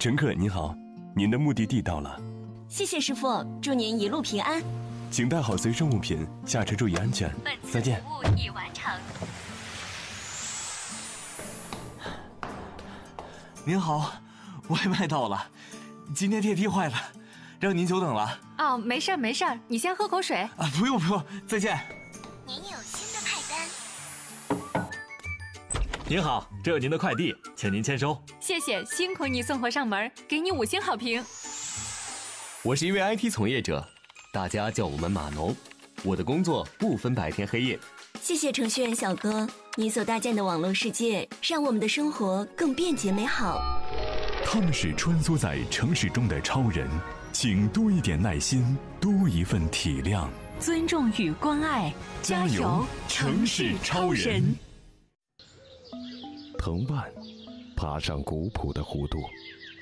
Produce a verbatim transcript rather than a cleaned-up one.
乘客您好，您的目的地到了。 谢谢师傅，祝您一路平安。 请带好随身物品，下车注意安全。再见。 服务已完成。 您好，外卖到了，今天电梯坏了，让您久等了。 哦，没事儿没事儿，你先喝口水。 啊，不用不用，再见。 您有新的派单。 您好，这有您的快递，请您签收。 谢谢，辛苦你送货上门，给你五星好评。 我是一位 I T 从业者，大家叫我们码农。我的工作不分白天黑夜。 谢谢程序员小哥，你所搭建的网络世界让我们的生活更便捷美好。 他们是穿梭在城市中的超人，请多一点耐心，多一份体谅， 尊重与关爱，加油，城市超人！ 藤蔓爬上古朴的弧度，